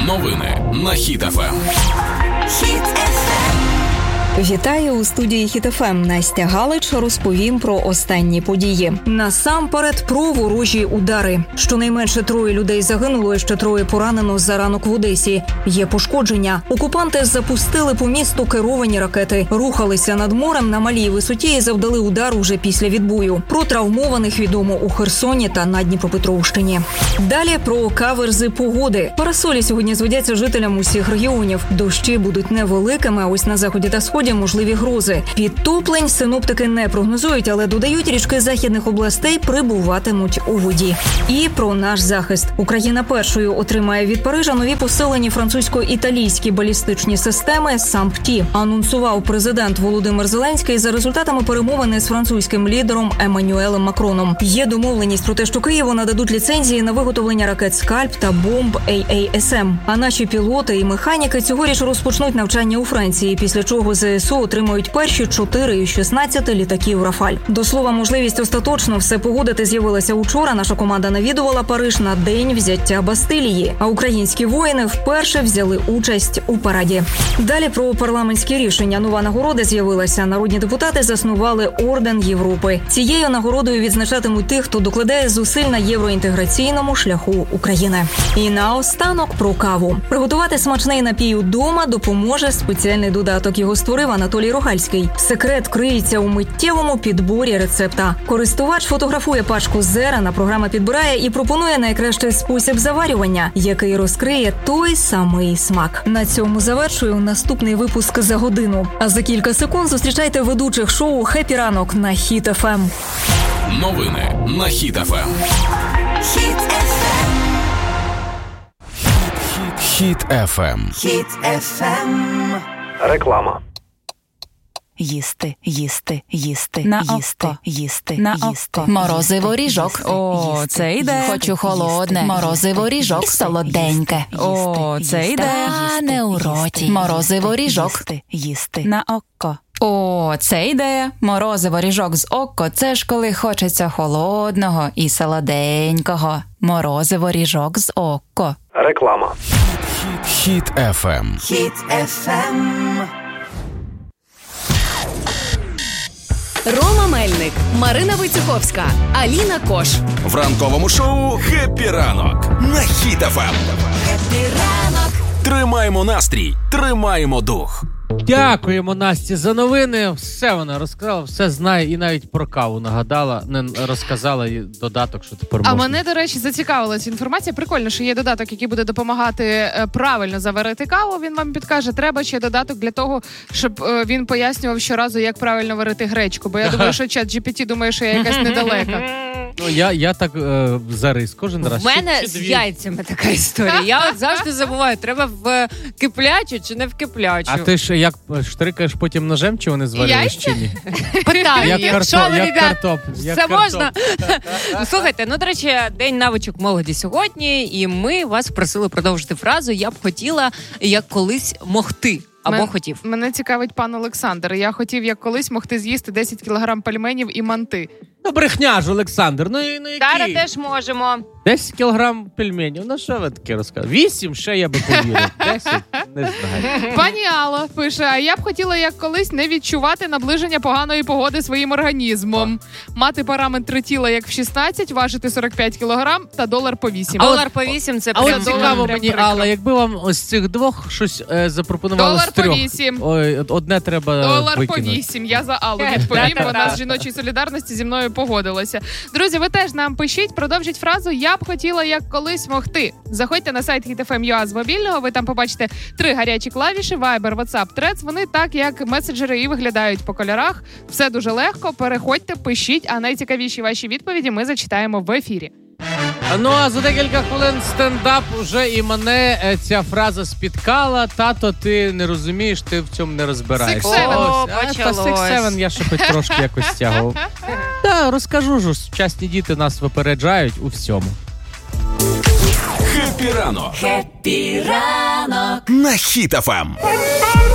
Новини на Хіт ФМ. Вітаю у студії Хіт ФМ. Настя Галич розповім про останні події. Насамперед про ворожі удари. Щонайменше 3 людей загинуло і ще 3 поранено за ранок в Одесі. Є пошкодження. Окупанти запустили по місту керовані ракети. Рухалися над морем на малій висоті і завдали удар уже після відбою. Про травмованих відомо у Херсоні та на Дніпропетровщині. Далі про каверзи погоди. Парасолі сьогодні зводяться жителям усіх регіонів. Дощі будуть невеликими, а ось на заході та сході можливі грози. Підтоплень синоптики не прогнозують, але додають, річки західних областей прибуватимуть у воді. І про наш захист. Україна першою отримає від Парижа нові посилені французько-італійські балістичні системи «Сампті». Анонсував президент Володимир Зеленський за результатами перемовини з французьким лідером Еммануелем Макроном. Є домовленість про те, що Києву нададуть ліцензії на виготовлення ракет «Скальп» та бомб AASM. А наші пілоти і механіки цьогоріч розпочнуть навчання у Франції, після чого ЗСУ отримують перші 4 із 16 літаків «Рафаль». До слова, можливість остаточно все погодити з'явилася учора. Наша команда навідувала Париж на день взяття Бастилії. А українські воїни вперше взяли участь у параді. Далі про парламентські рішення. Нова нагорода з'явилася. Народні депутати заснували Орден Європи. Цією нагородою відзначатимуть тих, хто докладає зусиль на євроінтеграційному шляху України. І наостанок про каву. Приготувати смачний напій удома допоможе спеціальний додаток. Його створив Анатолій Рогальський. Секрет криється у миттєвому підборі рецепта. Користувач фотографує пачку зерна, програма підбирає і пропонує найкращий спосіб заварювання, який розкриє той самий смак. На цьому завершую наступний випуск за годину. А за кілька секунд зустрічайте ведучих шоу «Хеппі ранок» на Хіт ФМ. Новини на Хіт ФМ. Хіт ФМ. Хіт ФМ. Реклама. Їсти, їсти, їсти, на їсти, око. їсти, На їсти. око. Морозиво ріжок. О, це йде. Хочу холодне. Морозиво ріжок. Солоденьке. О, це йде. А не у роті. Морозиво ріжок. Їсти. На око. О, це йде. Морозиво ріжок з око. Це ж коли хочеться холодного і солоденького. Морозиво ріжок з око. Реклама. Хіт ФМ. Хіт ФМ. Рома Мельник, Марина Войцеховська, Аліна Кош. В ранковому шоу «Хеппі ранок» на Хіт ФМ. Тримаємо настрій, тримаємо дух. Дякуємо Насті за новини. Все вона розказала, все знає і навіть про каву нагадала, не розказала і додаток, що тепер можна. А мене, до речі, зацікавила ця інформація. Прикольно, що є додаток, який буде допомагати правильно заварити каву. Він вам підкаже, треба ще додаток для того, щоб він пояснював щоразу, як правильно варити гречку. Бо я думаю, що чат GPT думає, що я якась недалека. Ну, я так зарис кожен раз. В мене з яйцями така історія. Я от завжди забуваю, треба в киплячу чи не в киплячу. А ти ж як штрикаєш потім ножем, чи вони зварились чи ні? Питаю, якщо ви, ребят, Як можна. Слухайте, до речі, День навичок молоді сьогодні, і ми вас просили продовжити фразу «Я б хотіла, як колись могти». Або хотів. Мене цікавить пан Олександр. Я хотів, як колись, могти з'їсти 10 кілограм пельменів і манти. Ну, брехня ж, Олександр. Ну, які? Зараз теж можемо. 10 кілограм пельменів. Ну, що ви таке розказуєте? 8 ще я би повірив. 10? Не знаю. Пані Алла пише, а я б хотіла, як колись, не відчувати наближення поганої погоди своїм організмом. Мати параметри тіла, як в 16, важити 45 кілограм та $1 по 8. $1 по 8 це прям. А от цікаво мені, Алла, якби вам ось цих двох щось запропонували з трьох. $1 по 8. Ой, одне треба $1 викинути. по 8. Я за Аллу відповім. Вона з жіночої солідарності зі мною погодилася. Друзі, ви теж нам пишіть, продовжіть фразу «Я б хотіла, як колись могти». Заходьте на сайт HitFM.ua з мобільного, ви там побачите 3 гарячі клавіші, Viber, WhatsApp, Threads. Вони так, як меседжери, і виглядають по кольорах. Все дуже легко. Переходьте, пишіть, а найцікавіші ваші відповіді ми зачитаємо в ефірі. Ну, а за декілька хвилин стендап уже і мене ця фраза спіткала. Тато, ти не розумієш, ти в цьому не розбираєшся. О, Та Six-7 я ще хоч трошки якось стягував. Так, розкажу ж, сучасні діти нас випереджають у всьому. Хеппі ранок. Хеппі ранок. На Хіт ФМ.